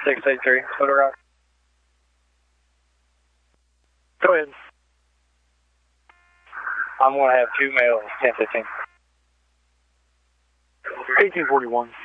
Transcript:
683, Photo Rock. Go ahead. I'm going to have 2 males, 1015. 1841.